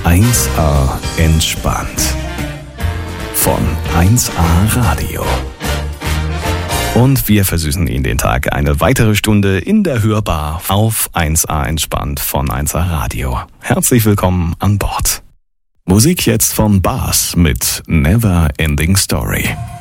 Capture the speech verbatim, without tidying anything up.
eins A entspannt. Von eins A Radio. Und wir versüßen Ihnen den Tag eine weitere Stunde in der Hörbar auf eins A entspannt von eins A Radio. Herzlich willkommen an Bord. Musik jetzt von Bas mit Never Ending Story.